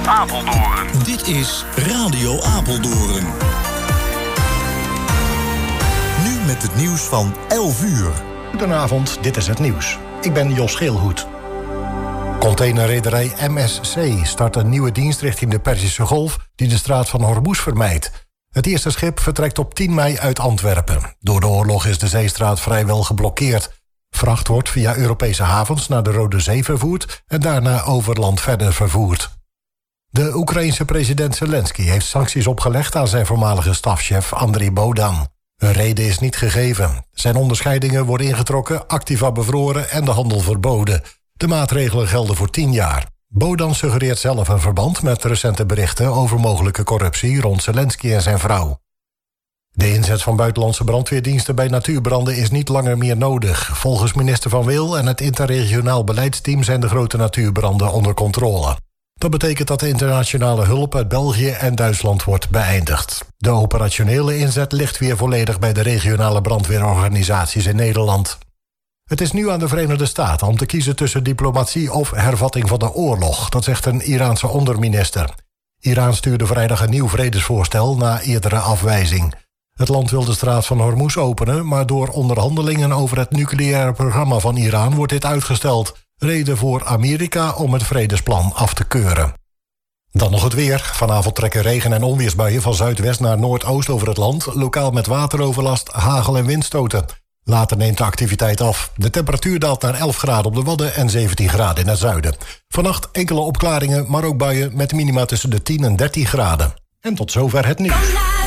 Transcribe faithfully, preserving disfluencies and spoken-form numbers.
Apeldoorn. Dit is Radio Apeldoorn. Nu met het nieuws van elf uur. Goedenavond, dit is het nieuws. Ik ben Jos Geelhoed. Containerrederij M S C start een nieuwe dienst richting de Perzische Golf die de straat van Hormuz vermijdt. Het eerste schip vertrekt op tien mei uit Antwerpen. Door de oorlog is de zeestraat vrijwel geblokkeerd. Vracht wordt via Europese havens naar de Rode Zee vervoerd en daarna over land verder vervoerd. De Oekraïense president Zelensky heeft sancties opgelegd aan zijn voormalige stafchef Andriy Bodan. Een reden is niet gegeven. Zijn onderscheidingen worden ingetrokken, activa bevroren en de handel verboden. De maatregelen gelden voor tien jaar. Bodan suggereert zelf een verband met recente berichten over mogelijke corruptie rond Zelensky en zijn vrouw. De inzet van buitenlandse brandweerdiensten bij natuurbranden is niet langer meer nodig. Volgens minister Van Wil en het interregionaal beleidsteam zijn de grote natuurbranden onder controle. Dat betekent dat de internationale hulp uit België en Duitsland wordt beëindigd. De operationele inzet ligt weer volledig bij de regionale brandweerorganisaties in Nederland. Het is nu aan de Verenigde Staten om te kiezen tussen diplomatie of hervatting van de oorlog. Dat zegt een Iraanse onderminister. Iran stuurde vrijdag een nieuw vredesvoorstel na eerdere afwijzing. Het land wil de straat van Hormuz openen, maar door onderhandelingen over het nucleaire programma van Iran wordt dit uitgesteld. Reden voor Amerika om het vredesplan af te keuren. Dan nog het weer. Vanavond trekken regen- en onweersbuien van zuidwest naar noordoost over het land. Lokaal met wateroverlast, hagel en windstoten. Later neemt de activiteit af. De temperatuur daalt naar elf graden op de Wadden en zeventien graden in het zuiden. Vannacht enkele opklaringen, maar ook buien met minima tussen de tien en dertien graden. En tot zover het nieuws.